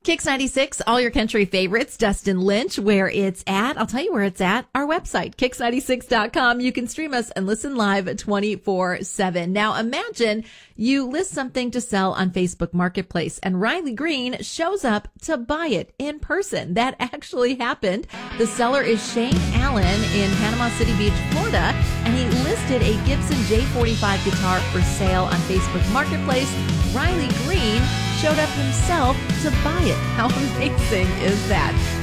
Kicks 96, all your country favorites, Dustin Lynch, where it's at. I'll tell you where it's at. Our website, kicks96.com. You can stream us and listen live 24/7. Now imagine you list something to sell on Facebook Marketplace and Riley Green shows up to buy it in person. That actually happened. The seller is Shane Allen in Panama City Beach, Florida, and he listed a Gibson J45 guitar for sale on Facebook Marketplace. Riley Green showed up himself to buy it. How amazing is that?